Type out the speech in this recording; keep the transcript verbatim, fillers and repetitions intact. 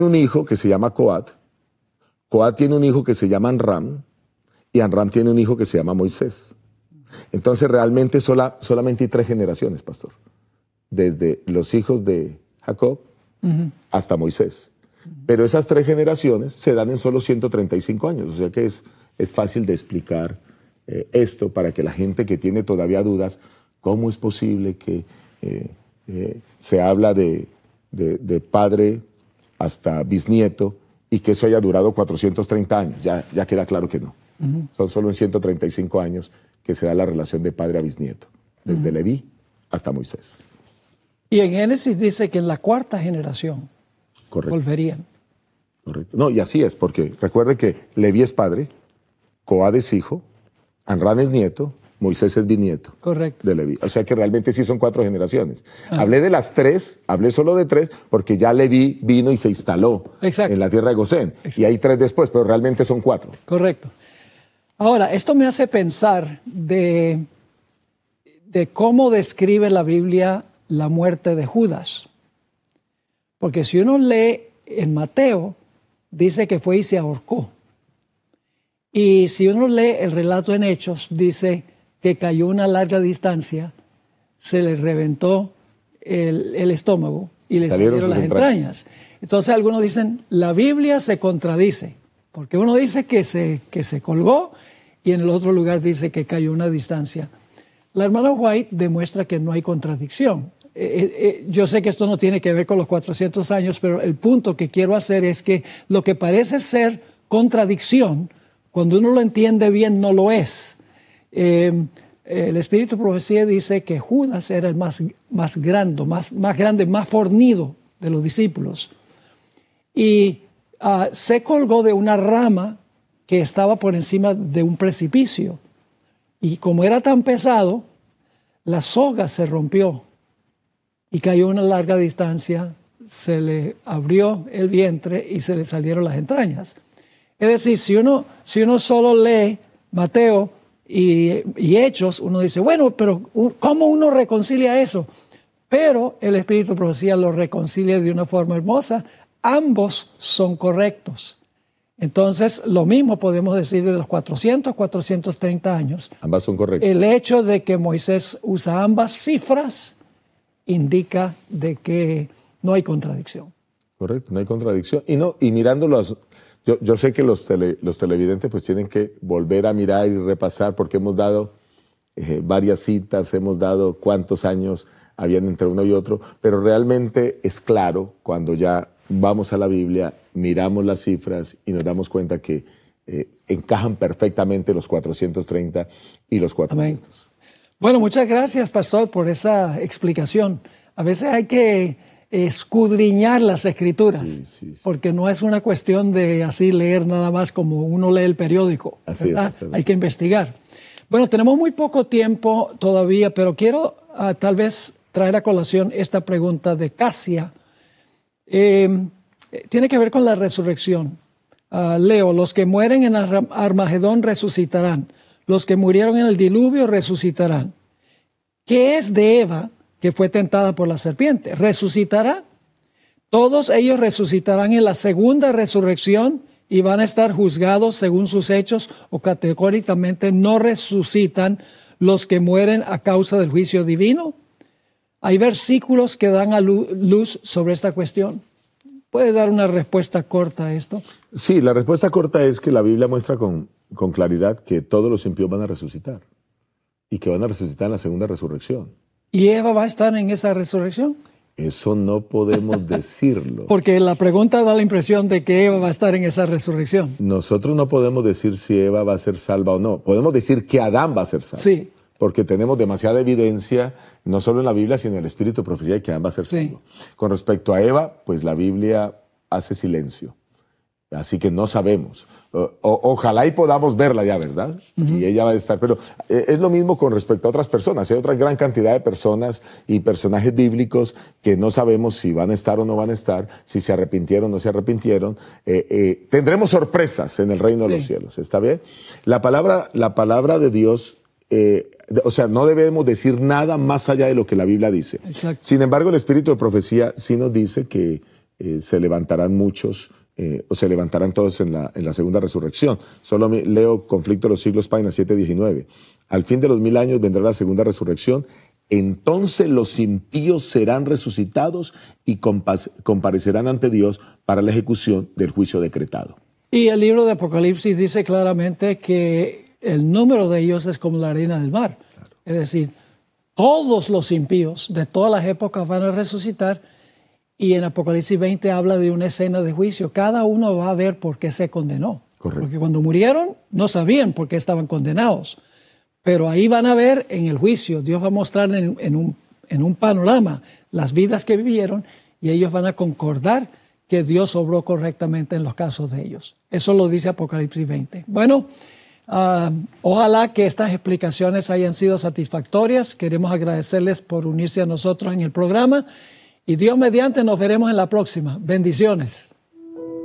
un hijo que se llama Coat, Coat tiene un hijo que se llama Amram, y Amram tiene un hijo que se llama Moisés. Entonces realmente sola, solamente hay tres generaciones, pastor. Desde los hijos de Jacob uh-huh. hasta Moisés. Uh-huh. Pero esas tres generaciones se dan en solo ciento treinta y cinco años. O sea que es, es fácil de explicar eh, esto para que la gente que tiene todavía dudas, ¿cómo es posible que eh, eh, se habla de, de, de padre hasta bisnieto y que eso haya durado cuatrocientos treinta años? Ya, ya queda claro que no. Uh-huh. Son solo en ciento treinta y cinco años que se da la relación de padre a bisnieto, desde uh-huh. Leví hasta Moisés. Y en Génesis dice que en la cuarta generación Correcto. volverían. Correcto. No, y así es, porque recuerde que Leví es padre, Coad es hijo, Amram es nieto, Moisés es bisnieto Correcto. de Leví. O sea que realmente sí son cuatro generaciones. Ah. Hablé de las tres, hablé solo de tres, porque ya Leví vino y se instaló Exacto. en la tierra de Gosén. Exacto. Y hay tres después, pero realmente son cuatro. Correcto. Ahora, esto me hace pensar de, de cómo describe la Biblia la muerte de Judas. Porque si uno lee en Mateo, dice que fue y se ahorcó. Y si uno lee el relato en Hechos, dice que cayó a una larga distancia, se le reventó el, el estómago y le salieron, salieron las entrañas. entrañas. Entonces algunos dicen, la Biblia se contradice, porque uno dice que se, que se colgó y en el otro lugar dice que cayó a una distancia. La hermana White demuestra que no hay contradicción. Eh, eh, yo sé que esto no tiene que ver con los cuatrocientos años, pero el punto que quiero hacer es que lo que parece ser contradicción, cuando uno lo entiende bien, no lo es. Eh, el Espíritu de Profecía dice que Judas era el más, más grande, más, más grande, más fornido de los discípulos. Y uh, se colgó de una rama que estaba por encima de un precipicio. Y como era tan pesado, la soga se rompió y cayó a una larga distancia, se le abrió el vientre y se le salieron las entrañas. Es decir, si uno, si uno solo lee Mateo y, y Hechos, uno dice, bueno, pero ¿cómo uno reconcilia eso? Pero el Espíritu de Profecía lo reconcilia de una forma hermosa. Ambos son correctos. Entonces, lo mismo podemos decir de los cuatrocientos, cuatrocientos treinta años. Ambas son correctas. El hecho de que Moisés usa ambas cifras indica de que no hay contradicción. Correcto, no hay contradicción. Y no, y mirándolos, yo, yo sé que los, tele, los televidentes pues tienen que volver a mirar y repasar porque hemos dado eh, varias citas, hemos dado cuántos años habían entre uno y otro, pero realmente es claro cuando ya vamos a la Biblia, miramos las cifras y nos damos cuenta que eh, encajan perfectamente los cuatrocientos treinta y los cuatrocientos. Amén. Bueno, muchas gracias, pastor, por esa explicación. A veces hay que escudriñar las Escrituras, sí, sí, sí. porque no es una cuestión de así leer nada más como uno lee el periódico, así ¿verdad? Es, así es. Hay que investigar. Bueno, tenemos muy poco tiempo todavía, pero quiero uh, tal vez traer a colación esta pregunta de Casia. Eh, tiene que ver con la resurrección. Uh, leo, los que mueren en Armagedón resucitarán. Los que murieron en el diluvio resucitarán. ¿Qué es de Eva, que fue tentada por la serpiente? ¿Resucitará? Todos ellos resucitarán en la segunda resurrección y van a estar juzgados según sus hechos, o categóricamente no resucitan los que mueren a causa del juicio divino. Hay versículos que dan a luz sobre esta cuestión. ¿Puede dar una respuesta corta a esto? Sí, la respuesta corta es que la Biblia muestra con, con claridad que todos los impíos van a resucitar y que van a resucitar en la segunda resurrección. ¿Y Eva va a estar en esa resurrección? Eso no podemos decirlo. Porque la pregunta da la impresión de que Eva va a estar en esa resurrección. Nosotros no podemos decir si Eva va a ser salva o no. Podemos decir que Adán va a ser salvo. Sí. Porque tenemos demasiada evidencia, no solo en la Biblia, sino en el Espíritu de Profecía, de que Adán va a ser salvo. Sí. Con respecto a Eva, pues la Biblia hace silencio. Así que no sabemos. O, o, ojalá y podamos verla ya, ¿verdad? Uh-huh. Y ella va a estar. Pero eh, es lo mismo con respecto a otras personas. Hay otra gran cantidad de personas y personajes bíblicos que no sabemos si van a estar o no van a estar, si se arrepintieron o no se arrepintieron. Eh, eh, tendremos sorpresas en el reino sí. de los cielos. ¿Está bien? La palabra, la palabra de Dios... Eh, o sea, no debemos decir nada más allá de lo que la Biblia dice. Exacto. Sin embargo, el Espíritu de Profecía sí nos dice que eh, se levantarán muchos, eh, o se levantarán todos en la, en la segunda resurrección. Solo me, leo Conflicto de los Siglos, página siete diecinueve. Al fin de los mil años vendrá la segunda resurrección. Entonces los impíos serán resucitados y comparecerán ante Dios para la ejecución del juicio decretado. Y el libro de Apocalipsis dice claramente que el número de ellos es como la arena del mar. Claro. Es decir, todos los impíos de todas las épocas van a resucitar, y en Apocalipsis veinte habla de una escena de juicio. Cada uno va a ver por qué se condenó. Correcto. Porque cuando murieron no sabían por qué estaban condenados. Pero ahí van a ver en el juicio, Dios va a mostrar en, en, un, en un panorama las vidas que vivieron, y ellos van a concordar que Dios obró correctamente en los casos de ellos. Eso lo dice Apocalipsis veinte. Bueno, uh, ojalá que estas explicaciones hayan sido satisfactorias. Queremos agradecerles por unirse a nosotros en el programa, y Dios mediante nos veremos en la próxima. Bendiciones.